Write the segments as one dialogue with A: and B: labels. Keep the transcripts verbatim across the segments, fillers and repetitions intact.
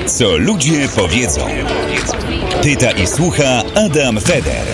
A: Co ludzie powiedzą. Pyta i słucha Adam Feder.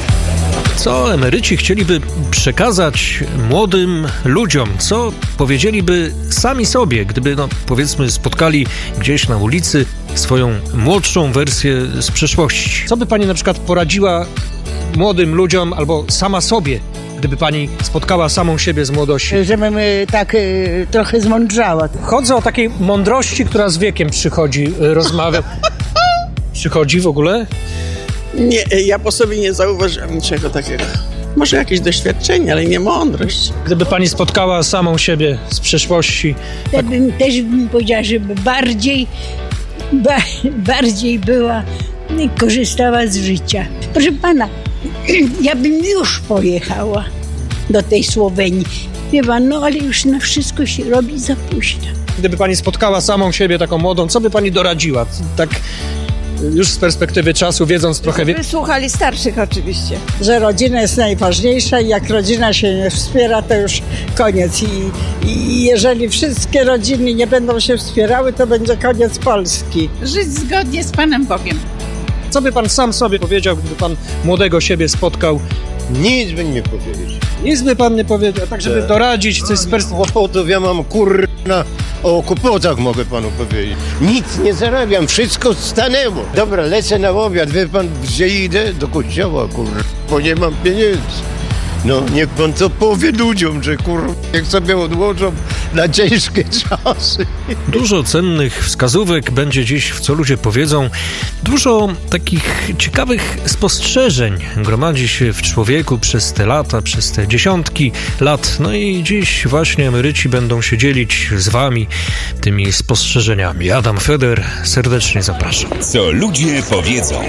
B: Co emeryci chcieliby przekazać młodym ludziom? Co powiedzieliby sami sobie, gdyby, no, powiedzmy, spotkali gdzieś na ulicy swoją młodszą wersję z przeszłości? Co by pani na przykład poradziła młodym ludziom albo sama sobie, gdyby pani spotkała samą siebie z młodości?
C: Żebym y, tak y, trochę zmądrzała.
B: Chodzę o takiej mądrości, która z wiekiem przychodzi, y, rozmawia. Przychodzi w ogóle?
D: Nie, ja po sobie nie zauważyłam niczego takiego. Może jakieś doświadczenie, ale nie mądrość.
B: Gdyby pani spotkała samą siebie z przeszłości...
C: Ja bym, też bym powiedziała, żeby bardziej, ba, bardziej była, korzystała z życia. Proszę pana, ja bym już pojechała do tej Słowenii. Wie pan, no ale już na wszystko się robi za późno.
B: Gdyby pani spotkała samą siebie taką młodą, co by pani doradziła? Tak już z perspektywy czasu, wiedząc trochę... Wie...
E: Wysłuchali starszych oczywiście.
C: Że rodzina jest najważniejsza i jak rodzina się nie wspiera, to już koniec. I, i jeżeli wszystkie rodziny nie będą się wspierały, to będzie koniec Polski.
E: Żyć zgodnie z Panem Bogiem.
B: Co by pan sam sobie powiedział, gdyby pan młodego siebie spotkał?
F: Nic bym nie powiedział.
B: Nic by pan nie powiedział, tak żeby doradzić coś z perspektywy...
F: Kłopotów ja mam, kurna, o kłopotach mogę panu powiedzieć. Nic nie zarabiam, wszystko stanęło. Dobra, lecę na obiad, wie pan, gdzie idę? Do kościoła, kurwa, bo nie mam pieniędzy. No, niech pan to powie ludziom, że kurwa, jak sobie odłożą na ciężkie czasy.
B: Dużo cennych wskazówek będzie dziś w Co ludzie powiedzą. Dużo takich ciekawych spostrzeżeń gromadzi się w człowieku przez te lata, przez te dziesiątki lat. No i dziś właśnie emeryci będą się dzielić z wami tymi spostrzeżeniami. Adam Feder, serdecznie zapraszam.
A: Co ludzie powiedzą.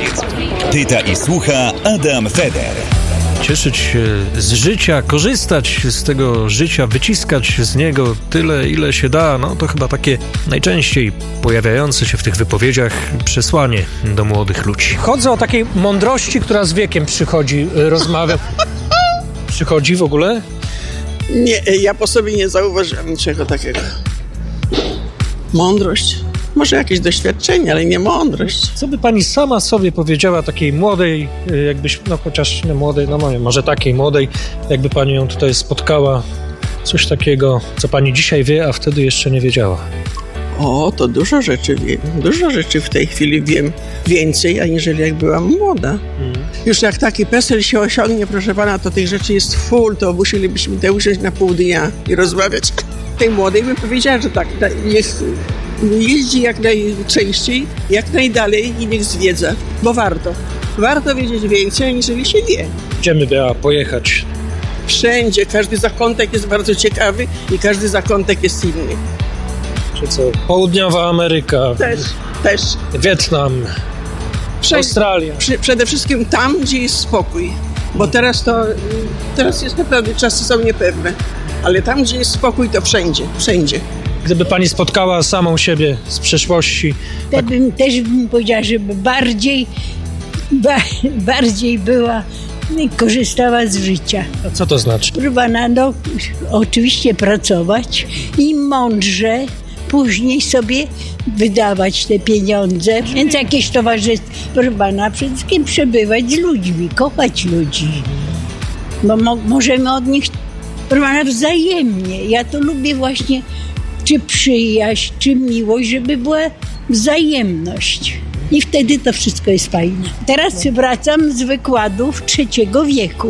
A: Pyta i słucha Adam Feder.
B: Cieszyć się z życia, korzystać z tego życia, wyciskać z niego tyle, ile się da, no to chyba takie najczęściej pojawiające się w tych wypowiedziach przesłanie do młodych ludzi. Chodzę o takiej mądrości, która z wiekiem przychodzi, rozmawia. Przychodzi w ogóle?
D: Nie, ja po sobie nie zauważyłam niczego takiego. Mądrość? Może jakieś doświadczenie, ale nie mądrość.
B: Co by pani sama sobie powiedziała takiej młodej, jakbyś, no chociaż nie młodej, no może takiej młodej, jakby pani ją tutaj spotkała, coś takiego, co pani dzisiaj wie, a wtedy jeszcze nie wiedziała?
D: O, to dużo rzeczy wiem. Dużo rzeczy w tej chwili wiem więcej, aniżeli jak byłam młoda. Hmm. Już jak taki PESEL się osiągnie, proszę pana, to tych rzeczy jest full, to musielibyśmy te usiąść na pół dnia i rozmawiać. Tej młodej bym powiedziała, że tak, jest... jeździ jak najczęściej, jak najdalej i niech zwiedza, bo warto. Warto wiedzieć więcej, aniżeli się wie.
B: Gdzie my miała pojechać?
D: Wszędzie. Każdy zakątek jest bardzo ciekawy i każdy zakątek jest inny.
B: Czy co? Południowa Ameryka.
D: Też, też.
B: Wietnam. Wszędzie. Australia.
D: Przy, przede wszystkim tam, gdzie jest spokój. Bo teraz to, teraz jest naprawdę, czasy są niepewne. Ale tam, gdzie jest spokój, to wszędzie, wszędzie.
B: Gdyby pani spotkała samą siebie z przeszłości...
C: Ja
B: tak...
C: bym, też bym powiedziała, żeby bardziej, ba, bardziej była, korzystała z życia.
B: A co to znaczy?
C: Proszę pana, no, oczywiście pracować i mądrze później sobie wydawać te pieniądze. Więc jakieś towarzystwo, proszę pana, przede wszystkim przebywać z ludźmi, kochać ludzi. Bo mo, możemy od nich, proszę pana, wzajemnie. Ja to lubię właśnie... czy przyjaźń, czy miłość, żeby była wzajemność. I wtedy to wszystko jest fajne. Teraz wracam z wykładów trzeciego wieku.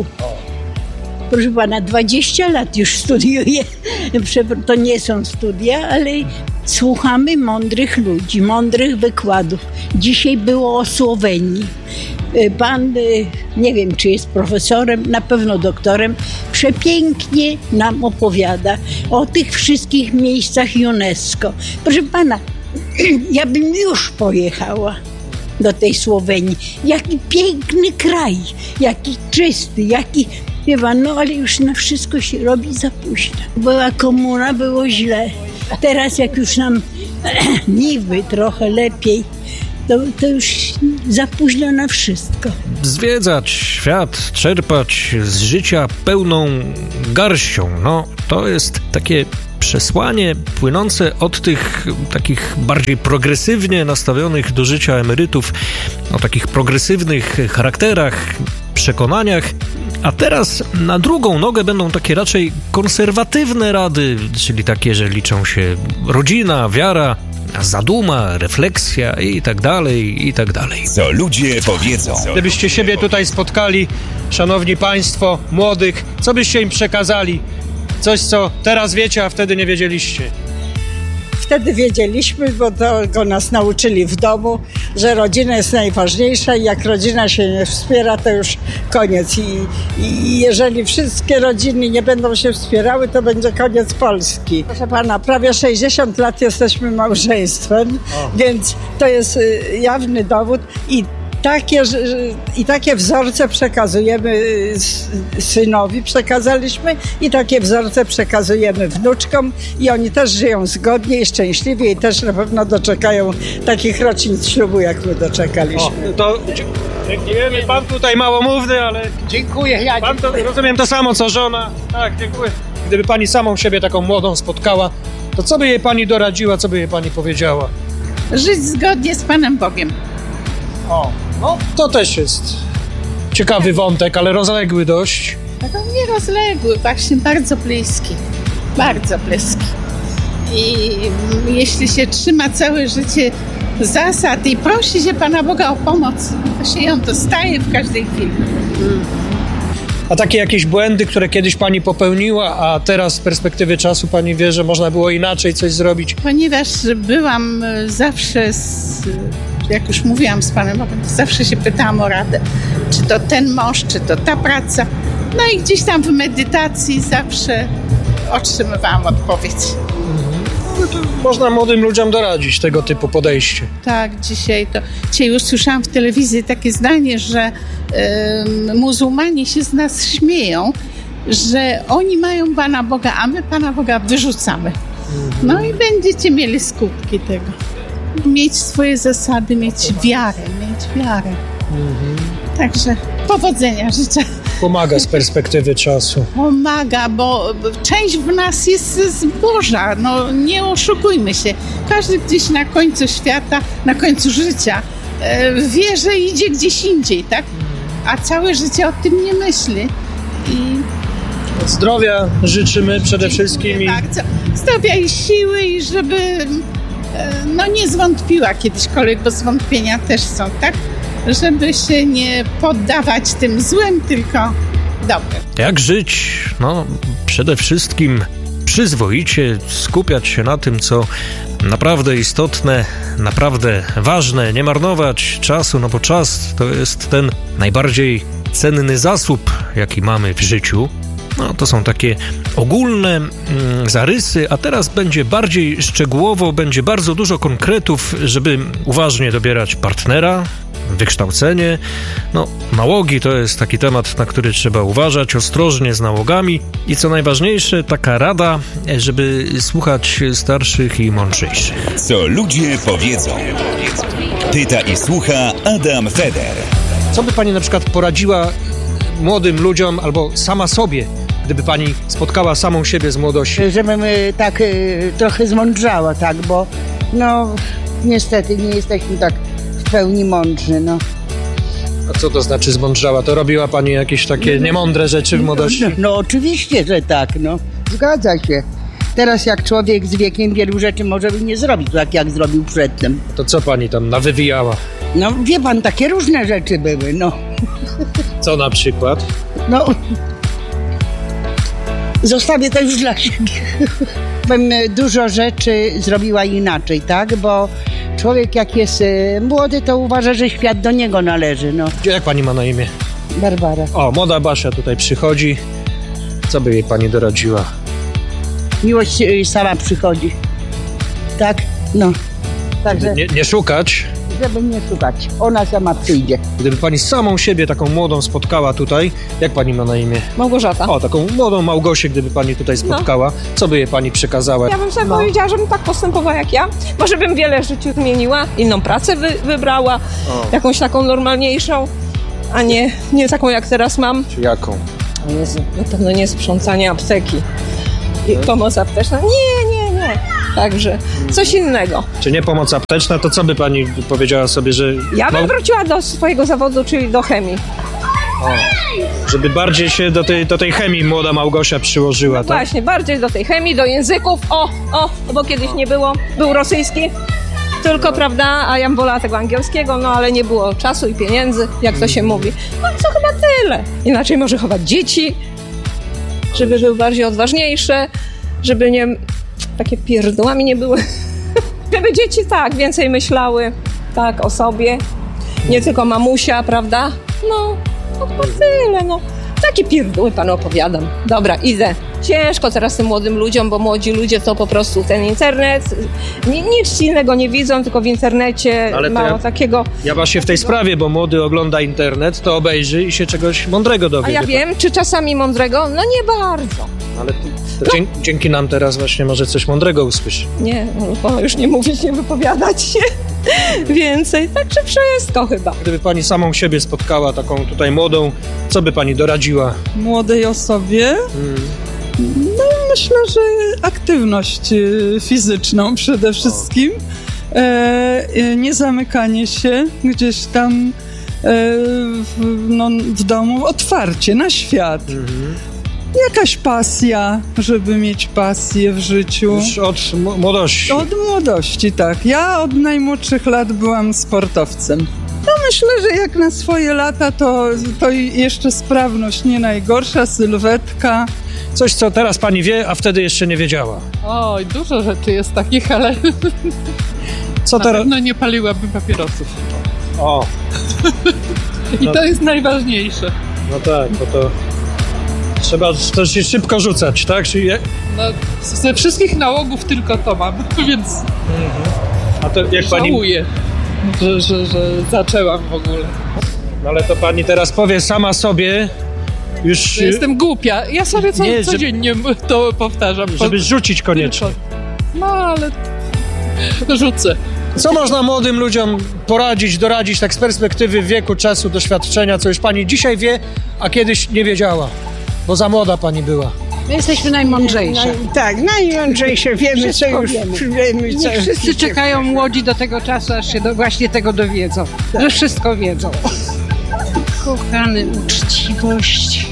C: Proszę pana, dwadzieścia lat już studiuję. To nie są studia, ale słuchamy mądrych ludzi, mądrych wykładów. Dzisiaj było o Słowenii. Pan, nie wiem, czy jest profesorem, na pewno doktorem, przepięknie nam opowiada o tych wszystkich miejscach UNESCO. Proszę pana, ja bym już pojechała do tej Słowenii. Jaki piękny kraj, jaki czysty, jaki... Wie pan, no ale już na wszystko się robi za późno. Była komuna, było źle. A teraz jak już nam niby trochę lepiej, To, to już za późno na wszystko.
B: Zwiedzać świat, czerpać z życia pełną garścią. No, to jest takie przesłanie płynące od tych takich bardziej progresywnie nastawionych do życia emerytów, o takich progresywnych charakterach, przekonaniach. A teraz na drugą nogę będą takie raczej konserwatywne rady, czyli takie, że liczą się rodzina, wiara, zaduma, refleksja i tak dalej, i tak dalej.
A: Co ludzie powiedzą.
B: Gdybyście siebie tutaj spotkali, szanowni państwo, młodych, co byście im przekazali? Coś, co teraz wiecie, a wtedy nie wiedzieliście.
G: Wtedy wiedzieliśmy, bo to nas nauczyli w domu, że rodzina jest najważniejsza i jak rodzina się nie wspiera, to już koniec. I, i jeżeli wszystkie rodziny nie będą się wspierały, to będzie koniec Polski. Proszę pana, prawie sześćdziesiąt lat jesteśmy małżeństwem, o. Więc to jest jawny dowód i Takie, I takie wzorce przekazujemy synowi, przekazaliśmy i takie wzorce przekazujemy wnuczkom i oni też żyją zgodnie i szczęśliwie i też na pewno doczekają takich rocznic ślubu, jak my doczekaliśmy.
B: O, to dziękujemy. Pan tutaj małomówny, ale...
G: Dziękuję. Ja
B: pan
G: dziękuję.
B: To, rozumiem to samo, co żona. Tak, dziękuję. Gdyby pani samą siebie taką młodą spotkała, to co by jej pani doradziła, co by jej pani powiedziała?
E: Żyć zgodnie z Panem Bogiem.
B: O, no to też jest ciekawy wątek, ale rozległy dość.
E: No nie rozległy, właśnie bardzo bliski. Bardzo bliski. I jeśli się trzyma całe życie zasad i prosi się Pana Boga o pomoc, to się ją dostaje w każdej chwili.
B: A takie jakieś błędy, które kiedyś pani popełniła, a teraz z perspektywy czasu pani wie, że można było inaczej coś zrobić?
E: Ponieważ byłam zawsze, z, jak już mówiłam z Panem Bogiem, to zawsze się pytałam o radę. Czy to ten mąż, czy to ta praca. No i gdzieś tam w medytacji zawsze otrzymywałam odpowiedź.
B: No to można młodym ludziom doradzić tego typu podejście.
E: Tak, dzisiaj to... Dzisiaj już słyszałam w telewizji takie zdanie, że y, muzułmanie się z nas śmieją, że oni mają Pana Boga, a my Pana Boga wyrzucamy. No i będziecie mieli skutki tego. Mieć swoje zasady, mieć wiarę, mieć wiarę. Także powodzenia życzę.
B: Pomaga z perspektywy czasu.
E: Pomaga, bo część w nas jest z Boża. No nie oszukujmy się. Każdy gdzieś na końcu świata, na końcu życia wie, że idzie gdzieś indziej, tak? A całe życie o tym nie myśli. I
B: zdrowia życzymy przede wszystkim. I...
E: bardzo. Zdrowia i siły i żeby no nie zwątpiła kiedyśkolwiek, bo zwątpienia też są, tak? Żeby się nie poddawać tym złym, tylko dobrym.
B: Jak żyć? No przede wszystkim przyzwoicie, skupiać się na tym, co naprawdę istotne, naprawdę ważne, nie marnować czasu, no bo czas to jest ten najbardziej cenny zasób, jaki mamy w życiu. No to są takie ogólne mm, zarysy, a teraz będzie bardziej szczegółowo, będzie bardzo dużo konkretów, żeby uważnie dobierać partnera, wykształcenie. No, nałogi to jest taki temat, na który trzeba uważać, ostrożnie z nałogami i co najważniejsze, taka rada, żeby słuchać starszych i mądrzejszych.
A: Co ludzie powiedzą. Pyta i słucha Adam Feder.
B: Co by pani na przykład poradziła młodym ludziom albo sama sobie, gdyby pani spotkała samą siebie z młodości?
G: Żebym tak y, trochę zmądrzała, tak, bo no niestety nie jesteśmy tak w pełni mądrzy, no.
B: A co to znaczy zmądrzała? To robiła pani jakieś takie niemądre rzeczy w młodości?
G: No, no, no oczywiście, że tak, no. Zgadza się. Teraz jak człowiek z wiekiem wielu rzeczy może by nie zrobić tak, jak zrobił przedtem.
B: To co pani tam nawywijała?
G: No wie pan, takie różne rzeczy były, no.
B: Co na przykład?
G: No, zostawię to już dla siebie. Bym dużo rzeczy zrobiła inaczej, tak? Bo człowiek jak jest młody, to uważa, że świat do niego należy, no.
B: Jak pani ma na imię?
G: Barbara.
B: O, młoda Basia tutaj przychodzi. Co by jej pani doradziła?
G: Miłość sama przychodzi. Tak? No. Także,
B: nie, nie szukać.
G: żeby nie szukać. Ona sama przyjdzie.
B: Gdyby pani samą siebie taką młodą spotkała tutaj, jak pani ma na imię?
H: Małgorzata.
B: O, taką młodą Małgosię, gdyby pani tutaj spotkała, no. Co by jej pani przekazała?
H: Ja bym sobie
B: no.
H: powiedziała, żebym tak postępowała jak ja. Może bym wiele w życiu zmieniła, inną pracę wy, wybrała, o. jakąś taką normalniejszą, a nie, nie taką jak teraz mam.
B: Czy jaką?
H: O Jezu, na pewno nie sprzątanie apteki i pomoc apteczna. Nie, Także coś innego.
B: Czy nie pomoc apteczna, to co by pani powiedziała sobie, że...
H: Ja bym
B: no,
H: wróciła do swojego zawodu, czyli do chemii.
B: o, żeby bardziej się do tej, do tej chemii młoda Małgosia przyłożyła, tak?
H: Właśnie, bardziej do tej chemii, do języków. O, o, bo kiedyś nie było. Był rosyjski, tylko, prawda, a ja bym wolała tego angielskiego, no ale nie było czasu i pieniędzy, jak to się mówi. No co chyba tyle. Inaczej może chować dzieci, żeby były bardziej odważniejsze, żeby nie... takie pierdołami nie były. Żeby dzieci tak więcej myślały, tak, o sobie. Nie tylko mamusia, prawda? No, no chyba tyle, no. Takie pierdoły panu opowiadam. Dobra, idę. Ciężko teraz tym młodym ludziom, bo młodzi ludzie to po prostu ten internet, ni- nic innego nie widzą, tylko w internecie
B: Ale to
H: mało
B: ja-
H: takiego.
B: Ja właśnie w tej sprawie, bo młody ogląda internet, to obejrzy i się czegoś mądrego dowie.
H: A ja
B: wie
H: wiem, czy czasami mądrego? No nie bardzo.
B: pan. Ale to, to dzięki, dzięki nam teraz właśnie może coś mądrego usłyszy.
H: Nie, no, wolę już nie mówić, nie wypowiadać się więcej. Także wszystko chyba.
B: Gdyby pani samą siebie spotkała, taką tutaj młodą, co by pani doradziła?
I: Młodej osobie?
B: Hmm.
I: No myślę, że aktywność y, fizyczną przede wszystkim. E, e, nie zamykanie się gdzieś tam e, w, no, w domu, otwarcie na świat.
B: Mhm.
I: Jakaś pasja, żeby mieć pasję w życiu.
B: Już od m- młodości.
I: Od młodości, tak. Ja od najmłodszych lat byłam sportowcem. No myślę, że jak na swoje lata, to, to jeszcze sprawność nie najgorsza, sylwetka.
B: Coś, co teraz pani wie, a wtedy jeszcze nie wiedziała.
J: Oj, dużo rzeczy jest takich, ale
B: Co
J: na
B: teraz?
J: pewno nie paliłabym papierosów.
B: O,
J: I
B: No.
J: to jest najważniejsze.
B: no tak, bo to trzeba to się szybko rzucać, tak? Czyli je-
J: No, ze wszystkich nałogów tylko to mam, więc
B: A to jak pani...
J: żałuję, że, że, że zaczęłam w ogóle.
B: No ale to pani teraz powie sama sobie, już...
J: Że jestem głupia. Ja sobie co,
B: Nie, że-
J: codziennie to powtarzam.
B: Żeby rzucić koniecznie.
J: No, ale rzucę.
B: Co można młodym ludziom poradzić, doradzić tak z perspektywy wieku, czasu, doświadczenia, co już pani dzisiaj wie, a kiedyś nie wiedziała, bo za młoda pani była.
K: My jesteśmy najmądrzejsze.
G: Tak, najmądrzejsze, wiemy co już, wiemy co
K: Niech wszyscy czekają młodzi do tego czasu, aż się do, właśnie tego dowiedzą, że wszystko wiedzą. Kochany, uczciwość,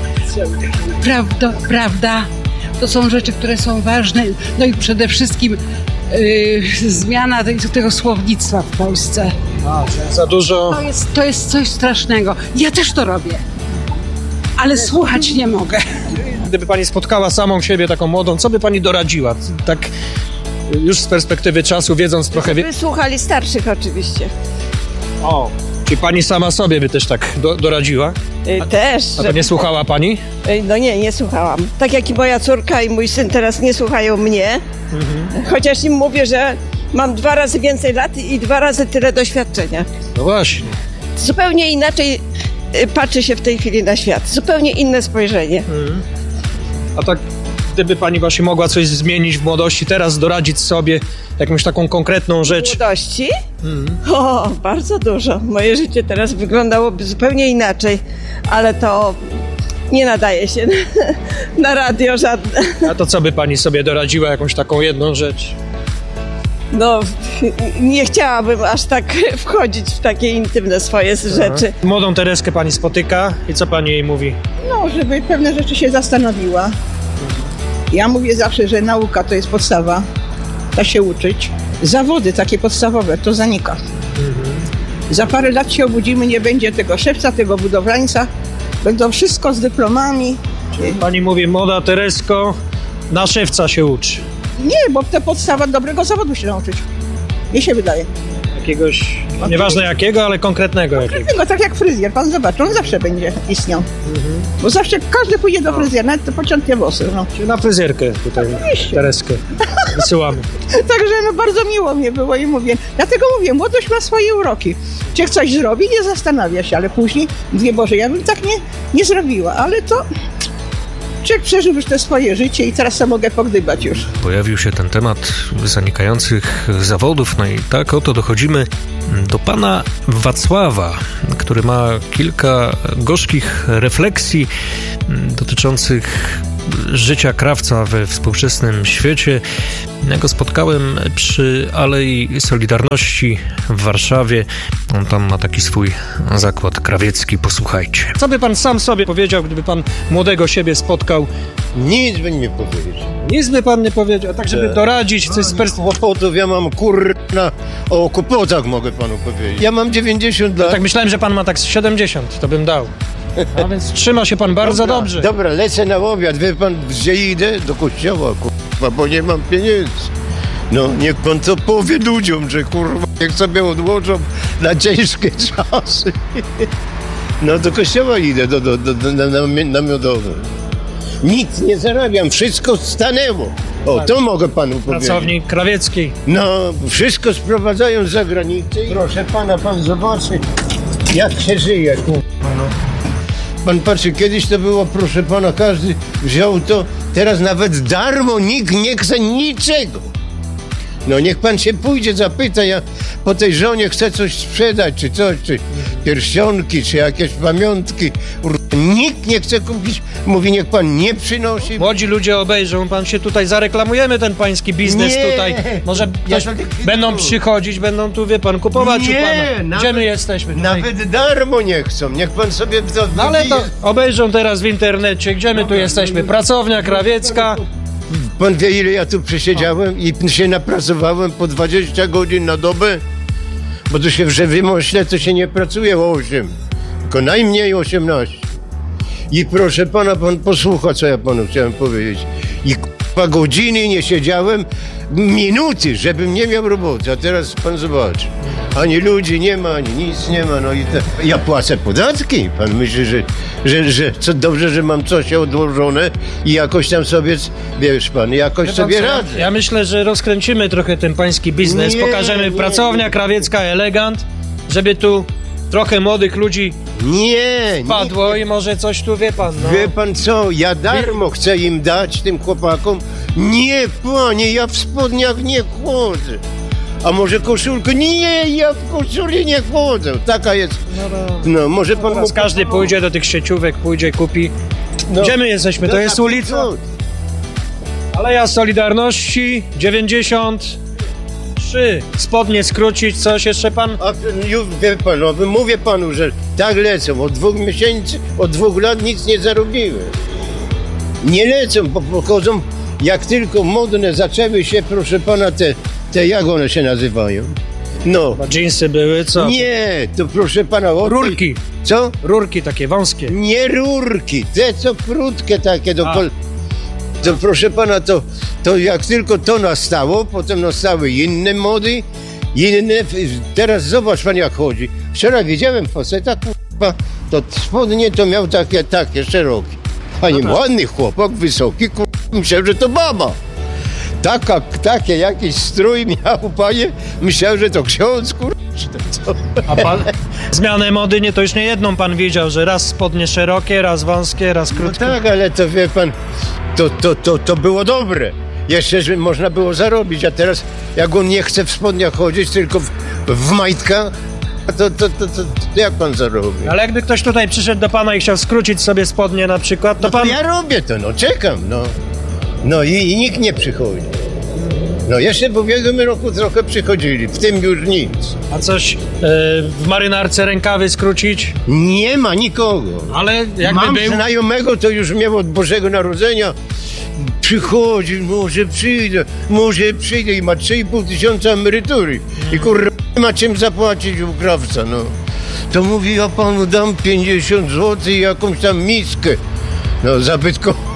K: prawda, prawda, to są rzeczy, które są ważne. No i przede wszystkim yy, zmiana tej, tego słownictwa w Polsce.
B: A, że za dużo...
K: To jest, to jest coś strasznego. Ja też to robię, ale słuchać nie mogę.
B: Gdyby pani spotkała samą siebie, taką młodą, co by pani doradziła? Tak już z perspektywy czasu, wiedząc trochę... Wie...
L: Wysłuchali starszych oczywiście.
B: O, czyli pani sama sobie by też tak do, doradziła?
L: Y, Też.
B: A to nie słuchała pani?
L: Y, No nie, nie słuchałam. Tak jak i moja córka i mój syn teraz nie słuchają mnie, chociaż im mówię, że mam dwa razy więcej lat i dwa razy tyle doświadczenia.
B: No właśnie.
L: Zupełnie inaczej y, patrzy się w tej chwili na świat. Zupełnie inne spojrzenie.
B: A tak, gdyby pani właśnie mogła coś zmienić w młodości, teraz doradzić sobie jakąś taką konkretną rzecz.
L: Młodości? O, bardzo dużo. Moje życie teraz wyglądałoby zupełnie inaczej, ale to nie nadaje się na, na radio żadne.
B: A to co by pani sobie doradziła, jakąś taką jedną rzecz?
L: No, nie chciałabym aż tak wchodzić w takie intymne swoje rzeczy.
B: Młodą Tereskę pani spotyka i co pani jej mówi?
G: No, żeby pewne rzeczy się zastanowiła. Ja mówię zawsze, że nauka to jest podstawa. Da się uczyć. Zawody takie podstawowe to zanika. Za parę lat się obudzimy, nie będzie tego szewca, tego budowlańca. Będą wszystko z dyplomami.
B: Pani mówi, młoda Teresko, na szewca się uczy.
G: Nie, bo to podstawa dobrego zawodu się nauczyć. Mi się wydaje.
B: Jakiegoś, nieważne jakiego, ale konkretnego jakiego.
G: Tylko tak jak fryzjer, pan zobaczy, on zawsze będzie istniał. Bo zawsze każdy pójdzie do fryzjera, nawet te pociątnie włosy. No.
B: Czyli na fryzjerkę tutaj Tereskę wysyłamy.
G: Także no bardzo miło mnie było i mówię, dlatego mówię, młodość ma swoje uroki. Czy coś zrobi, nie zastanawia się, ale później mówię, Boże, ja bym tak nie, nie zrobiła, ale to człowiek przeżył już te swoje życie i teraz sobie mogę pogdybać już.
B: Pojawił się ten temat zanikających zawodów, no i tak oto dochodzimy do pana Wacława, który ma kilka gorzkich refleksji dotyczących życia krawca we współczesnym świecie. Ja go spotkałem przy Alei Solidarności w Warszawie. On tam ma taki swój zakład krawiecki. Posłuchajcie. Co by pan sam sobie powiedział, gdyby pan młodego siebie spotkał?
F: Nic by nie powiedział.
B: Nic by pan nie powiedział, tak żeby doradzić coś z perspektywy.
F: Kłopotów ja mam kurna, o kłopotach mogę panu powiedzieć. Ja mam dziewięćdziesiąt lat.
B: Tak myślałem, że pan ma tak siedemdziesiąt, to bym dał. A więc trzyma się pan bardzo
F: dobra,
B: dobrze.
F: Dobra, lecę na obiad. Wie pan, gdzie idę? Do kościoła, kurwa, bo nie mam pieniędzy. No, niech pan to powie ludziom, że kurwa, jak sobie odłożą na ciężkie czasy. No, do kościoła idę, do, do, do, do, na, namiotowe. Nic nie zarabiam, wszystko stanęło. O, to mogę panu powiedzieć.
B: Pracownik krawiecki.
F: No, wszystko sprowadzają z zagranicy. Proszę pana, pan zobaczy, jak się żyje, kurwa, no. Pan patrzy, kiedyś to było, proszę pana, każdy wziął to, teraz nawet darmo nikt nie chce niczego. No niech pan się pójdzie, zapyta, ja po tej żonie chcę coś sprzedać, czy coś, czy pierścionki, czy jakieś pamiątki. Nikt nie chce kupić, mówi, niech pan nie przynosi.
B: Młodzi ludzie obejrzą, pan się tutaj zareklamujemy, ten pański biznes
F: nie,
B: tutaj. Może
F: ja
B: będą przychodzić, będą tu, wie pan, kupować
F: nie,
B: u pana. Gdzie
F: nawet,
B: my jesteśmy? Tutaj?
F: Nawet darmo nie chcą, niech pan sobie to...
B: No ale to obejrzą teraz w internecie, gdzie my tu jesteśmy. Pracownia krawiecka.
F: Pan wie, ile ja tu przesiedziałem i się napracowałem po dwadzieścia godzin na dobę? Bo to się w rzewimośle to się nie pracuje o osiem, tylko najmniej osiemnaście. I proszę pana, pan posłucha, co ja panu chciałem powiedzieć. I k***a godziny nie siedziałem, minuty, żebym nie miał roboty. A teraz pan zobaczy. Ani ludzi nie ma, ani nic nie ma. No i te... Ja płacę podatki. Pan myśli, że, że, że co dobrze, że mam coś odłożone i jakoś tam sobie, wiesz pan, jakoś pan sobie radzę.
B: Ja myślę, że rozkręcimy trochę ten pański biznes. Nie, Pokażemy nie, pracownia nie. krawiecka Elegant, żeby tu trochę młodych ludzi
F: nie,
B: wpadło nie. i może coś tu, wie pan. No.
F: Wie pan co, ja darmo chcę im dać, tym chłopakom. Nie, panie, ja w spodniach nie chodzę. A może koszulkę? Nie, ja w koszuli nie chodzę. Taka jest. No, no. no może pan...
B: Teraz każdy pójdzie do tych sieciówek, pójdzie, kupi. No. Gdzie my jesteśmy? To, to jest ulica? Aleja Solidarności, dziewięćdziesiąt trzy. Spodnie skrócić, coś jeszcze pan?
F: A, już wie pan, no, mówię panu, że tak lecą. Od dwóch miesięcy, od dwóch lat nic nie zarobiłem. Nie lecą, bo pochodzą, jak tylko modne zaczęły się, proszę pana, te, te jak one się nazywają? No.
B: A dżinsy były, co?
F: Nie, to proszę pana... O,
B: rurki.
F: Co?
B: Rurki takie wąskie.
F: Nie rurki, te co krótkie takie do... Pol... To proszę pana, to, to jak tylko to nastało, potem nastały inne mody, inne... Teraz zobacz pan, jak chodzi. Wczoraj widziałem faceta, kurwa, to spodnie to miał takie, takie szerokie. Pani no ładny chłopak, wysoki, kurwa, myślałem, że to baba. Taka, takie jakiś strój miał, panie, myślałem, że to ksiądz, kurwa.
B: A pan zmianę mody nie, to już nie jedną pan widział, że raz spodnie szerokie, raz wąskie, raz krótkie.
F: No tak, ale to wie pan, to, to, to, to było dobre. Jeszcze, że można było zarobić, a teraz jak on nie chce w spodniach chodzić, tylko w, w majtkach, to, to, to, to, to jak pan zarobi?
B: Ale jakby ktoś tutaj przyszedł do pana i chciał skrócić sobie spodnie na przykład, to
F: no
B: pan...
F: To ja robię to, no czekam, no. No i, i nikt nie przychodzi. No jeszcze w ubiegłym roku trochę przychodzili, w tym już nic.
B: A coś yy, w marynarce rękawy skrócić?
F: Nie ma nikogo.
B: Ale jakby
F: Mam
B: był...
F: znajomego, to już miał od Bożego Narodzenia. Przychodzi, może przyjdę, może przyjdę i ma trzy i pół tysiąca emerytury. I kurwa nie ma czym zapłacić u krawca, no. To mówi, ja panu dam pięćdziesiąt złotych i jakąś tam miskę. No zabytkowo.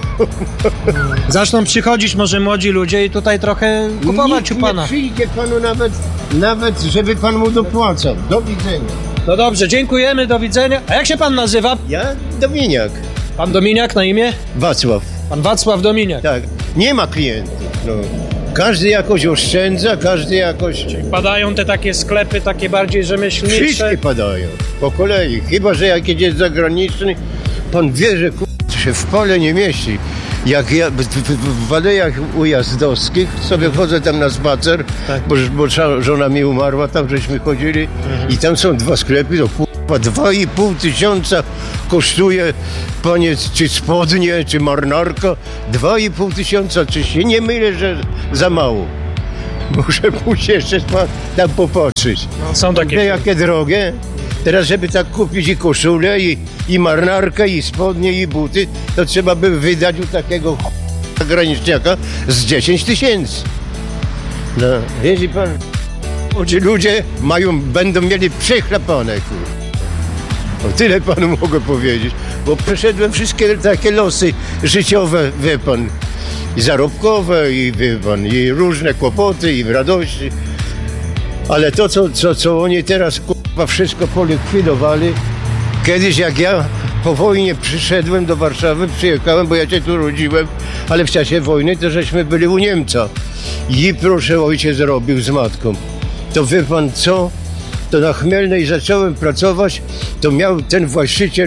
B: Zaczną przychodzić może młodzi ludzie i tutaj trochę kupować
F: Nikt
B: u pana.
F: Nie przyjdzie panu nawet, nawet, żeby pan mu dopłacał. Do widzenia.
B: No dobrze, dziękujemy, do widzenia. A jak się pan nazywa?
F: Ja? Dominiak.
B: Pan Dominiak na imię?
F: Wacław.
B: Pan Wacław Dominiak.
F: Tak, nie ma klientów. No. Każdy jakoś oszczędza, każdy jakoś...
B: Czyli padają te takie sklepy, takie bardziej rzemieślnicze?
F: Wszystkie padają, po kolei. Chyba że jakiś jest zagraniczny, pan wie, że kur... się w pole nie mieści. Jak ja w, w, w alejach ujazdowskich sobie chodzę tam na spacer, tak. bo, bo żona mi umarła, tam żeśmy chodzili mhm. i tam są dwa sklepy, to kur... Po dwa i pół tysiąca kosztuje, panie, czy spodnie, czy marynarka. Dwa i pół tysiąca, czy się nie mylę, że za mało. Muszę pójść jeszcze tam popatrzeć.
B: No, są takie.
F: Wie, jakie drogie. Teraz, żeby tak kupić i koszulę, i, i marynarkę, i spodnie, i buty, to trzeba by wydać u takiego graniczniaka z dziesięć tysięcy. No, widzi pan, ci ludzie mają, będą mieli przechlapane, kur. O tyle panu mogę powiedzieć, bo przeszedłem wszystkie takie losy życiowe, wie pan, i zarobkowe, i wie pan, i różne kłopoty, i radości. Ale to, co, co, co oni teraz, kurwa, wszystko polikwidowali. Kiedyś, jak ja po wojnie przyszedłem do Warszawy, przyjechałem, bo ja się tu rodziłem, ale w czasie wojny to żeśmy byli u Niemca. I proszę, ojciec robił z matką. To wie pan co? To na Chmielnej zacząłem pracować, to miał ten właściciel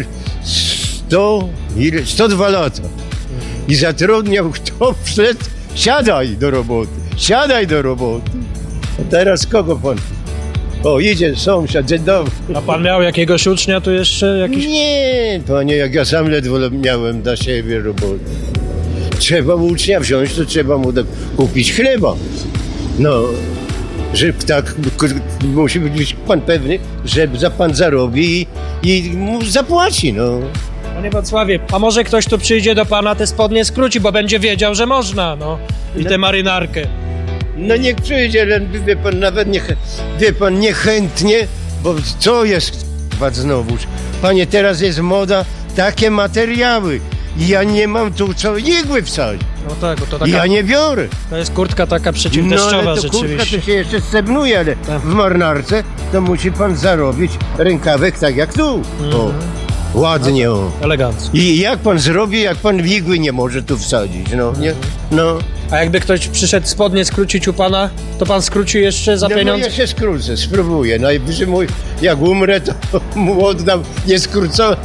F: sto, ile? sto dwa lata. I zatrudniał, kto wszedł, siadaj do roboty, siadaj do roboty. A teraz kogo pan? O, idzie sąsiad, dzień dobry.
B: A pan miał jakiegoś ucznia tu jeszcze? Jakiś...
F: Nie, panie, jak ja sam ledwo miałem dla siebie robotę. Trzeba ucznia wziąć, to trzeba mu kupić chleba. No, że tak musi być pan pewny, że za pan zarobi i, i mu zapłaci, no.
B: Panie Wacławie, a może ktoś tu przyjdzie do pana, te spodnie skróci, bo będzie wiedział, że można, no. I tę marynarkę.
F: No niech przyjdzie, ale wie pan, nawet nie, wie pan, niechętnie, bo co jest znowuż? Panie, teraz jest moda, takie materiały. I ja nie mam tu co igły wsadzić.
B: No tak, bo to taka...
F: Ja nie biorę.
B: To jest kurtka taka przeciwdeszczowa,
F: no, ale to
B: rzeczywiście.
F: Kurtka to się jeszcze stebnuje, ale tak. W marynarce to musi pan zarobić rękawek tak jak tu. Mm. O, ładnie, o.
B: Elegancko.
F: I jak pan zrobi, jak pan igły nie może tu wsadzić, no, nie? No.
B: A jakby ktoś przyszedł spodnie skrócić u pana, to pan skróci jeszcze za
F: no,
B: pieniądze?
F: No ja się skrócę, spróbuję. Najwyżej mój, jak umrę, to mu oddam nieskrócone.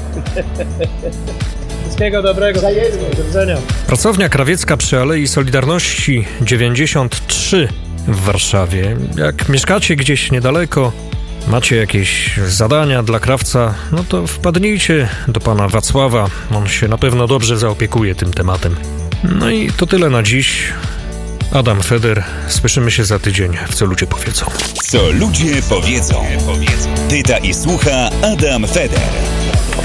B: Wszystkiego dobrego. Do widzenia. Pracownia krawiecka przy Alei Solidarności dziewięćdziesiąt trzy w Warszawie. Jak mieszkacie gdzieś niedaleko, macie jakieś zadania dla krawca, no to wpadnijcie do pana Wacława. On się na pewno dobrze zaopiekuje tym tematem. No i to tyle na dziś. Adam Feder. Słyszymy się za tydzień w Co ludzie powiedzą.
A: Co ludzie powiedzą. Pyta i słucha Adam Feder.